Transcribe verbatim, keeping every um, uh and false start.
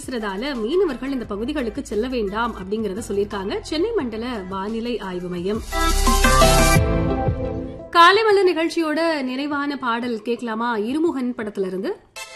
வீசுறதால மீனவர்கள் இந்த பகுதிகளுக்கு செல்ல வேண்டாம் அப்படிங்கறத சொல்லியிருக்காங்க சென்னை மண்டல வானிலை ஆய்வு மையம். காலை மலர் நிகழ்ச்சியோட நிறைவான பாடல் கேட்கலாமா? இருமுகன் படத்துல இருந்து.